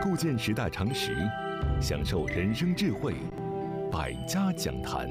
构建10大常识，享受人生智慧，百家讲坛。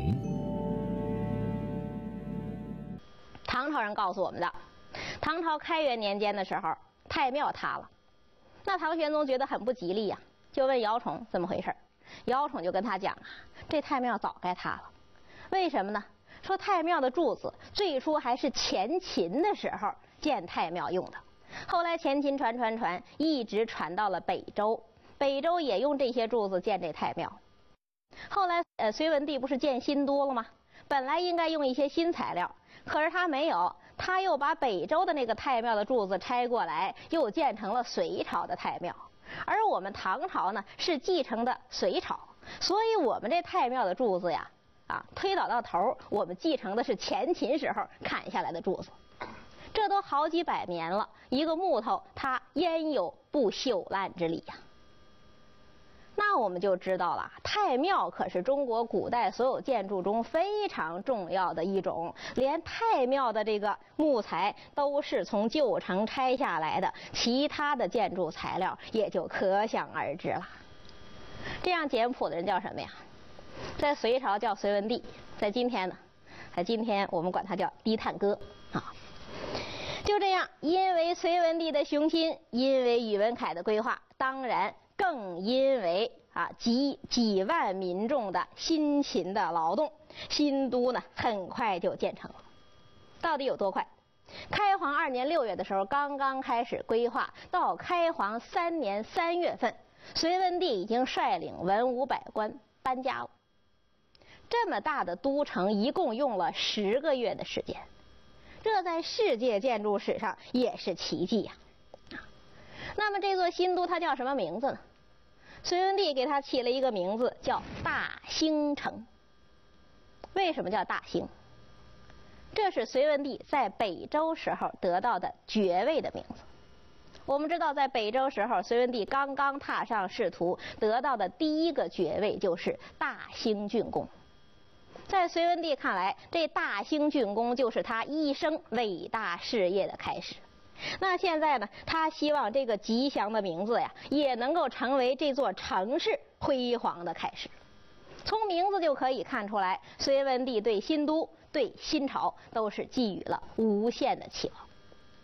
唐朝人告诉我们的，唐朝开元年间的时候，太庙塌了。那唐玄宗觉得很不吉利呀，就问姚崇怎么回事。姚崇就跟他讲啊，这太庙早该塌了。为什么呢？说太庙的柱子最初还是前秦的时候建太庙用的，后来前秦传，一直传到了北周，北周也用这些柱子建这太庙。后来隋文帝不是建新都了吗？本来应该用一些新材料，可是他没有，他又把北周的那个太庙的柱子拆过来，又建成了隋朝的太庙。而我们唐朝呢是继承的隋朝，所以我们这太庙的柱子呀，推倒到头，我们继承的是前秦时候砍下来的柱子。这都好几百年了，一个木头它焉有不朽烂之理呀？那我们就知道了，太庙可是中国古代所有建筑中非常重要的一种，连太庙的这个木材都是从旧城拆下来的，其他的建筑材料也就可想而知了。这样简朴的人叫什么呀？在隋朝叫隋文帝，在今天呢，今天我们管他叫低探哥啊。就这样，因为隋文帝的雄心，因为宇文恺的规划，当然更因为几万民众的辛勤的劳动，新都呢很快就建成了。到底有多快？开皇2年6月的时候刚刚开始规划，到开皇3年3月份，隋文帝已经率领文武百官搬家了。这么大的都城一共用了10个月的时间，这在世界建筑史上也是奇迹呀。那么这座新都它叫什么名字呢？隋文帝给它起了一个名字叫大兴城。为什么叫大兴？这是隋文帝在北周时候得到的爵位的名字。我们知道，在北周时候，隋文帝刚刚踏上仕途，得到的第一个爵位就是大兴郡公。在隋文帝看来，这大兴郡公就是他一生伟大事业的开始。那现在呢，他希望这个吉祥的名字呀，也能够成为这座城市辉煌的开始。从名字就可以看出来，隋文帝对新都、对新朝都是寄予了无限的期望。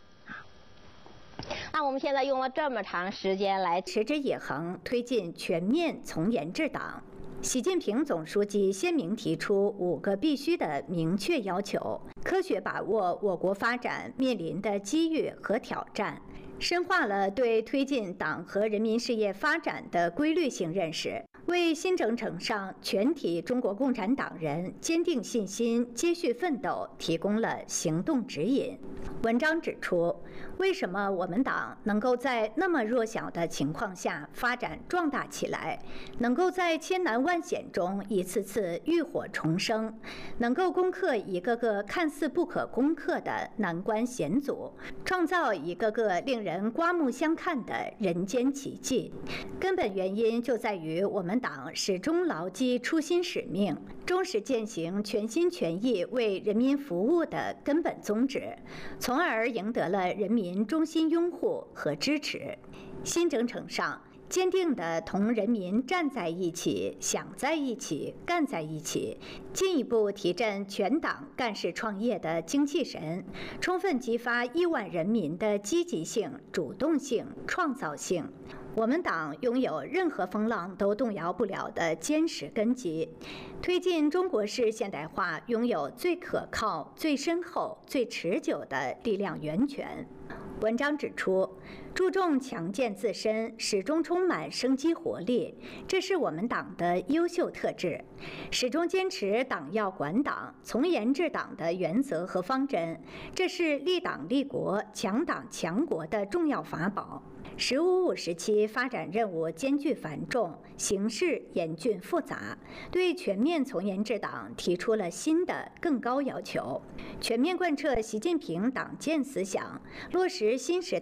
那我们现在用了这么长时间来持之以恒推进全面从严治党。习近平总书记鲜明提出5个必须的明确要求，科学把握我国发展面临的机遇和挑战，深化了对推进党和人民事业发展的规律性认识，为新征程上全体中国共产党人坚定信心、接续奋斗提供了行动指引。文章指出，为什么我们党能够在那么弱小的情况下发展壮大起来，能够在千难万险中一次次浴火重生，能够攻克一个个看似不可攻克的难关险阻，创造一个个令人刮目相看的人间奇迹。根本原因就在于我们党始终牢记初心使命，忠实践行全心全意为人民服务的根本宗旨，从而赢得了人民衷心拥护和支持。新征程上，坚定地同人民站在一起、想在一起、干在一起，进一步提振全党干事创业的精气神，充分激发亿万人民的积极性、主动性、创造性。我们党拥有任何风浪都动摇不了的坚实根基，推进中国式现代化拥有最可靠、最深厚、最持久的力量源泉。文章指出，注重强健自身，始终充满生机活力，这是我们党的优秀特质。始终坚持党要管党、从严治党的原则和方针，这是立党立国、强党强国的重要法宝。“15+5”时期发展任务艰巨繁重，形势严峻复杂，对全面从严治党提出了新的更高要求。全面贯彻习近平党建思想，落实新时代党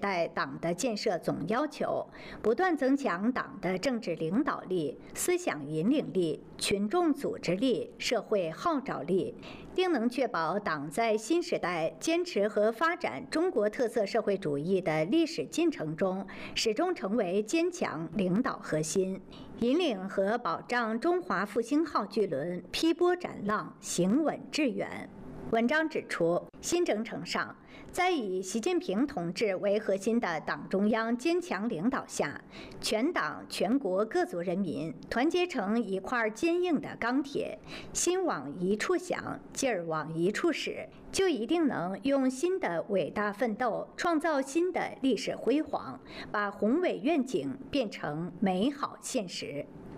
党的建设总要求，不断增强党的政治领导力、思想引领力、群众组织力、社会号召力，定能确保党在新时代坚持和发展中国特色社会主义的历史进程中，始终成为坚强领导核心，引领和保障中华复兴号巨轮劈波斩浪，行稳致远。文章指出，新征程上，在以习近平同志为核心的党中央坚强领导下，全党全国各族人民团结成一块坚硬的钢铁，心往一处想，劲儿往一处使，就一定能用新的伟大奋斗创造新的历史辉煌，把宏伟愿景变成美好现实。